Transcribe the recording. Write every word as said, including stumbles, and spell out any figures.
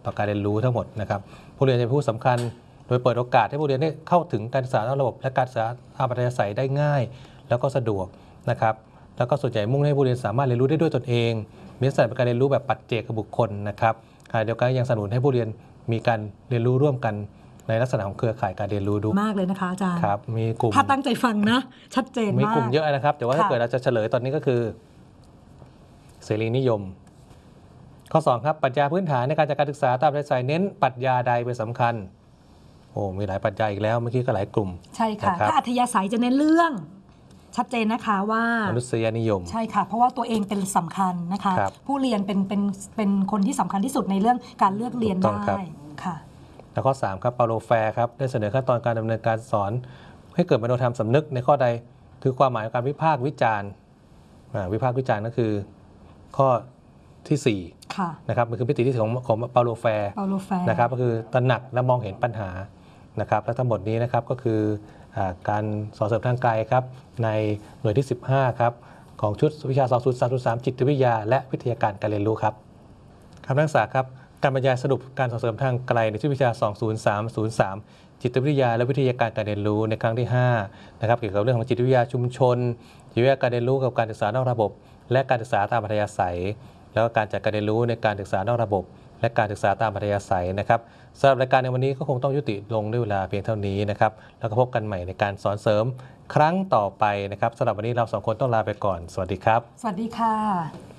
ต่อการเรียนรู้ทั้งหมดนะครับผู้เรียนจะเป็นผู้สำคัญโดยเปิดโอกาสให้ผู้เรียนได้เข้าถึงการศึกษานอกระบบและการศึกษาตามอัธยาศัยได้ง่ายแล้วก็สะดวกนะครับแล้วก็ส่วนใหญ่มุ่งให้ผู้เรียนสามารถเรียนรู้ได้ด้วยตนเองมีลักษณะเป็นการเรียนรู้แบบปัจเจกบุคคลนะครับขณะเดียวกันยังสนับสนุนให้ผู้เรียนมีการเรียนรู้ร่วมกันในลักษณะของเครือข่ายการเรียนรู้ดูมากเลยนะคะอาจารย์ครับมีกลุ่มถ้าตั้งใจฟังนะชัดเจนมากมีกลุ่มเยอะนะครับแต่ว่าถ้าเกิดเราจะเฉลยตอนนี้ก็คือเสรีนิยมข้อสองครับปรัชญาพื้นฐานในการจัดการศึกษาตามอัธยาศัยเน้นปรัชญาใดเป็นสำคัญโอ้มีหลายปรัชญาอีกแล้วเมื่อกี้ก็หลายกลุ่มใช่ค่ะถ้าอัธยาศัยจะเน้นเรื่องชัดเจนนะคะว่ามนุษยนิยมใช่ค่ะเพราะว่าตัวเองเป็นสำคัญนะคะผู้เรียนเป็นเป็นเป็นคนที่สำคัญที่สุดในเรื่องการเลือกเรียนได้ค่ะแล้วข้อสามครับเปาโลแฟร์ครับได้เสนอขั้นตอนการดำเนินการสอนให้เกิดมโนธรรมสำนึกในข้อใดคือความหมายของการวิพากษ์วิจารณ์วิพากษ์วิจารณ์ก็คือข้อที่สี่นะครับมันคือมิติที่ของของเปาโลแฟร์นะครับก็คือตระหนักและมองเห็นปัญหานะครับและทั้งหมดนี้นะครับก็คือการสอนเสริมทางไกลครับในหน่วยที่สิบห้าครับของชุดวิชา สองศูนย์สามศูนย์สาม จิตวิทยาและวิทยาการการเรียนรู้ครับคำนักศึกษาครับการบรรยายสรุปการสอนเสริมทางไกลในชุดวิชา สองศูนย์สามศูนย์สาม จิตวิทยาและวิทยาการการเรียนรู้ในครั้งที่ห้านะครับเกี่ยวกับเรื่องของจิตวิทยาชุมชนจิตวิทยาการเรียนรู้กับการศึกษานอกระบบและการศึกษาตามอัธยาศัยแล้วก็การจัดการเรียนรู้ในการศึกษานอกระบบและการศึกษาตามอัธยาศัยนะครับสำหรับรายการในวันนี้ก็คงต้องยุติลงด้วยเวลาเพียงเท่านี้นะครับแล้วก็พบกันใหม่ในการสอนเสริมครั้งต่อไปนะครับสำหรับวันนี้เราสองคนต้องลาไปก่อนสวัสดีครับสวัสดีค่ะ